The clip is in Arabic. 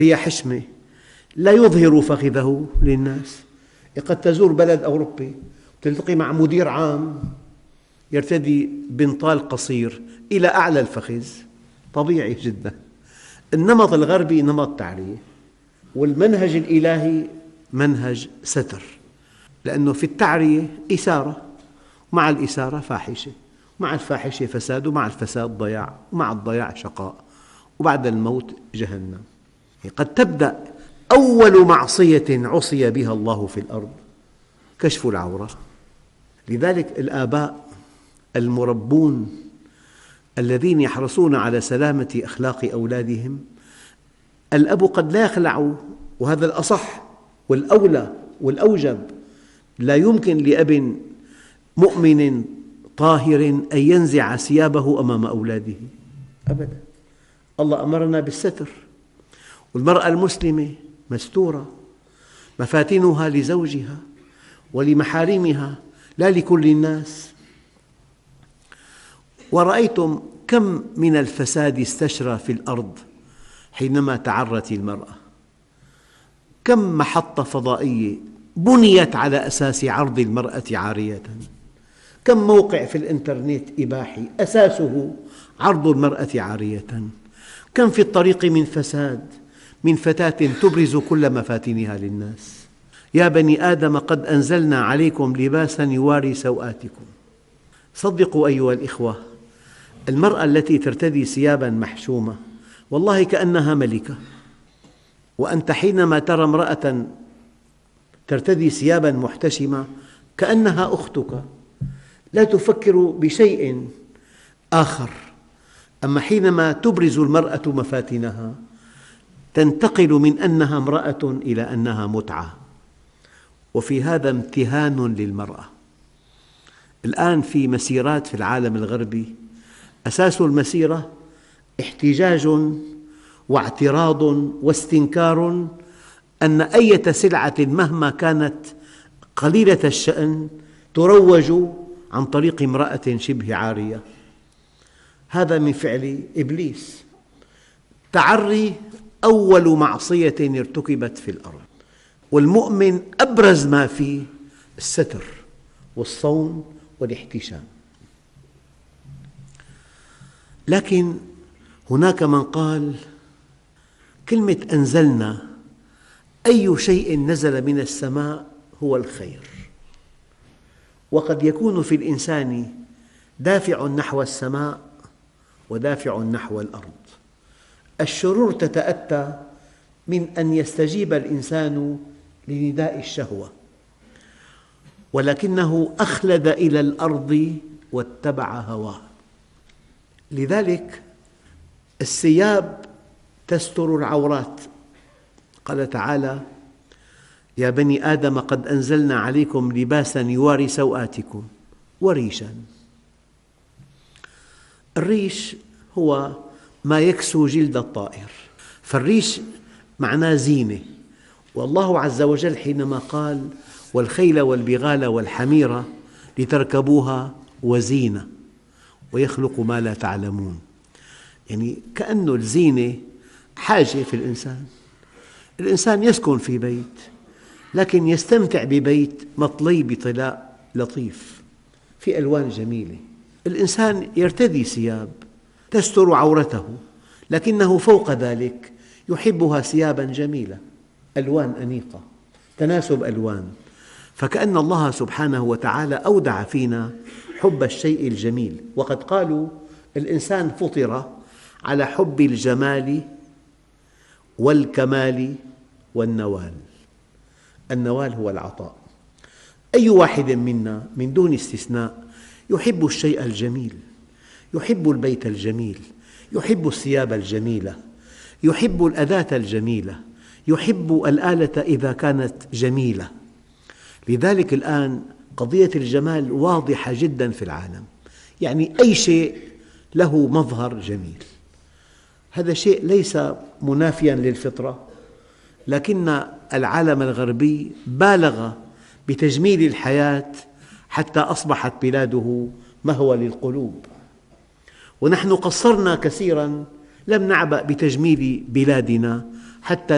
هي حشمة، لا يظهر فخذه للناس. قد تزور بلد أوروبي تلتقي مع مدير عام يرتدي بنطال قصير إلى أعلى الفخذ، طبيعي جدا. النمط الغربي نمط تعرية، والمنهج الإلهي منهج ستر، لأنه في التعرية إثارة، مع الإثارة فاحشة، مع الفاحشة فساد، ومع الفساد ضياع، ومع الضياع شقاء، وبعد الموت جهنم. قد تبدأ أول معصية عصي بها الله في الأرض كشف العورة. لذلك الآباء المربون الذين يحرصون على سلامة أخلاق أولادهم، الأب قد لا يخلع، وهذا الأصح والأولى والأوجب. لا يمكن لأب مؤمن طاهر أن ينزع ثيابه أمام أولاده أبدا. الله أمرنا بالستر، والمرأة المسلمة مستورة، مفاتنها لزوجها ولمحارمها لا لكل الناس. ورأيتم كم من الفساد استشرى في الأرض حينما تعرت المرأة، كم محطة فضائية بنيت على أساس عرض المرأة عارية، كم موقع في الإنترنت إباحي أساسه عرض المرأة عارية، كم في الطريق من فساد من فتاة تبرز كل مفاتنها للناس. يا بني آدم قد أنزلنا عليكم لباسا يواري سوآتكم. صدقوا أيها الإخوة، المرأة التي ترتدي ثيابا محشومة والله كأنها ملكة. وأنت حينما ترى امرأة ترتدي ثيابا محتشمة كأنها أختك، لا تفكر بشيء آخر. أما حينما تبرز المرأة مفاتنها تنتقل من أنها امرأة إلى أنها متعة، وفي هذا امتهان للمرأة. الآن في مسيرات في العالم الغربي أساس المسيرة احتجاج واعتراض واستنكار أن أية سلعة مهما كانت قليلة الشأن تروج عن طريق امرأة شبه عارية. هذا من فعل إبليس. تعري أول معصية ارتكبت في الأرض، والمؤمن أبرز ما فيه الستر والصون والاحتشام. لكن هناك من قال كلمة أنزلنا، أي شيء نزل من السماء هو الخير، وقد يكون في الإنسان دافع نحو السماء ودافع نحو الأرض. الشرور تتأتى من أن يستجيب الإنسان لنداء الشهوة، ولكنه أخلد إلى الأرض واتبع هواه. لذلك الثياب تستر العورات. قال تعالى: يا بني آدم قد أنزلنا عليكم لباسا يواري سوآتكم وريشا. الريش هو ما يكسو جلد الطائر، فالريش معناه زينة. والله عز وجل حينما قال: والخيل والبغال والحمير لتركبوها وزينة ويخلق ما لا تعلمون، يعني كأنه الزينة حاجة في الإنسان. الإنسان يسكن في بيت، لكن يستمتع ببيت مطلي بطلاء لطيف في ألوان جميلة. الإنسان يرتدي ثياب تستر عورته، لكنه فوق ذلك يحبها ثيابا جميلة، ألوان أنيقة، تناسب ألوان. فكأن الله سبحانه وتعالى أودع فينا حب الشيء الجميل. وقد قالوا الإنسان فطر على حب الجمال والكمال والنوال. النوال هو العطاء. أي واحد منا من دون استثناء يحب الشيء الجميل، يحب البيت الجميل، يحب الثياب الجميلة، يحب الأداة الجميلة، يحب الآلة إذا كانت جميلة. لذلك الآن قضية الجمال واضحة جدا في العالم، يعني أي شيء له مظهر جميل. هذا شيء ليس منافيا للفطرة، لكن العالم الغربي بالغ بتجميل الحياة حتى أصبحت بلاده مهوى للقلوب، ونحن قصرنا كثيرا، لم نعبأ بتجميل بلادنا حتى